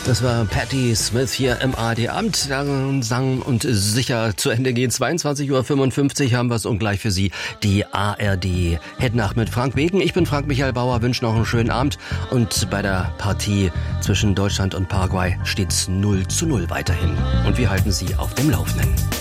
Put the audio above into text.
Das war Patti Smith hier im ARD-Abend. Sang und sicher zu Ende gehen. 22:55 Uhr haben wir es und gleich für Sie die ARD-Hitnacht mit Frank Beken. Ich bin Frank Michael Bauer, wünsche noch einen schönen Abend. Und bei der Partie zwischen Deutschland und Paraguay steht's 0:0 weiterhin. Und wir halten Sie auf dem Laufenden.